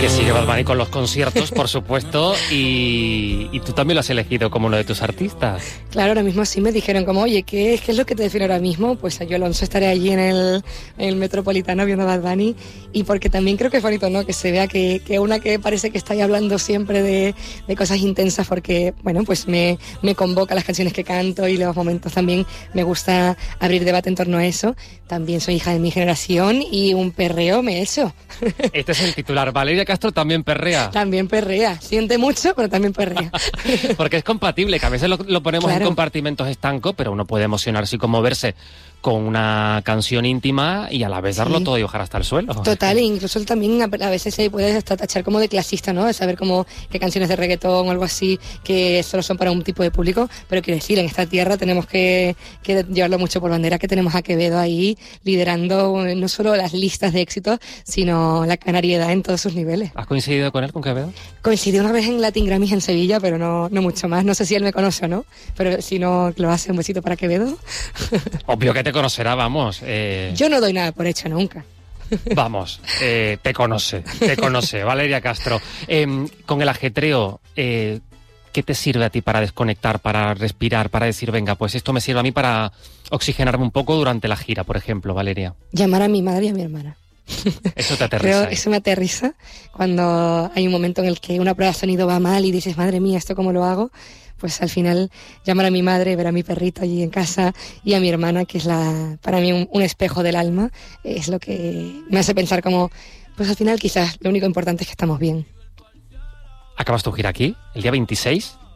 Que sigue Bad Bunny con los conciertos, por supuesto, y tú también lo has elegido como uno de tus artistas. Claro, ahora mismo sí me dijeron como, oye, ¿qué es lo que te define ahora mismo? Pues yo, Alonso, estaré allí en el Metropolitano viendo a Bad Bunny, y porque también creo que es bonito, ¿no? Que se vea que una que parece que está ahí hablando siempre de cosas intensas, porque, bueno, pues me convoca las canciones que canto y los momentos también me gusta abrir debate en torno a eso. También soy hija de mi generación y un perreo me he hecho. Este es el titular. Valeria Castro también perrea. También perrea. Siente mucho, pero también perrea. Porque es compatible, que a veces lo ponemos Claro. en compartimentos estancos, pero uno puede emocionarse y conmoverse con una canción íntima y a la vez darlo Sí. todo y bajar hasta el suelo. Total, e incluso también a veces se puede hasta tachar como de clasista, ¿no? De saber como qué canciones de reggaetón o algo así que solo son para un tipo de público, pero quiero decir, en esta tierra tenemos que llevarlo mucho por bandera, que tenemos a Quevedo ahí liderando no solo las listas de éxitos, sino la canariedad en todos sus niveles. ¿Has coincidido con él, con Quevedo? Coincidí una vez en Latin Grammys en Sevilla, pero no mucho más. No sé si él me conoce o no, pero si no lo hace, un besito para Quevedo. Obvio que te conocerá, vamos. Yo no doy nada por hecho nunca. Vamos, te conoce, Valeria Castro. Con el ajetreo, ¿qué te sirve a ti para desconectar, para respirar, para decir, venga, pues esto me sirve a mí para oxigenarme un poco durante la gira, por ejemplo, Valeria? Llamar a mi madre y a mi hermana. Eso te aterriza. Creo, eso me aterriza cuando hay un momento en el que una prueba de sonido va mal y dices, madre mía, ¿esto cómo lo hago? Pues al final llamar a mi madre, ver a mi perrito allí en casa y a mi hermana, que es para mí un espejo del alma, es lo que me hace pensar como, pues al final quizás lo único importante es que estamos bien. Acabas tu gira aquí, el día 26